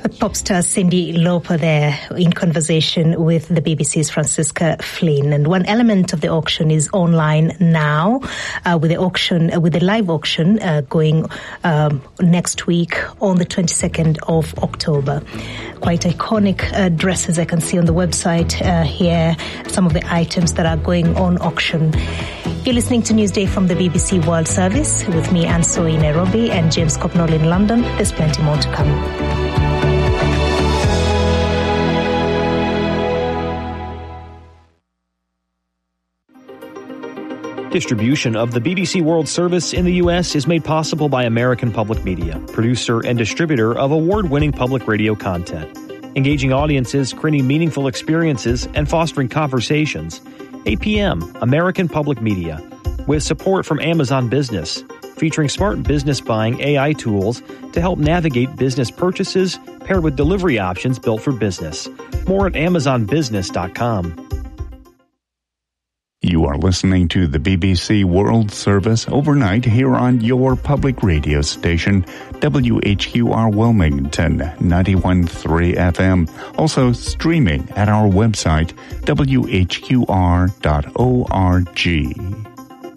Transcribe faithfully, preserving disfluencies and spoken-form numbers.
Pop star Cyndi Lauper there in conversation with the B B C's Francisca Flynn. And one element of the auction is online now, uh, with the auction, uh, with the live auction uh, going um, next week on the twenty-second of October. Quite iconic uh, dresses I can see on the website uh, here, some of the items that are going on auction. You're listening to Newsday from the B B C World Service with me, Anne Soy in Nairobi, and James Copnall in London. There's plenty more to come. Distribution of the B B C World Service in the U S is made possible by American Public Media, producer and distributor of award-winning public radio content. Engaging audiences, creating meaningful experiences, and fostering conversations. A P M, American Public Media, with support from Amazon Business, featuring smart business buying A I tools to help navigate business purchases paired with delivery options built for business. More at amazon business dot com. You are listening to the B B C World Service overnight here on your public radio station, W H Q R Wilmington, ninety-one point three F M. Also streaming at our website, w h q r dot org.